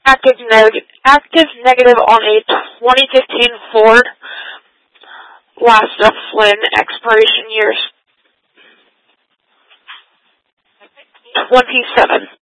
active negative on a 2015 Ford Lasta Flynn, expiration years 27.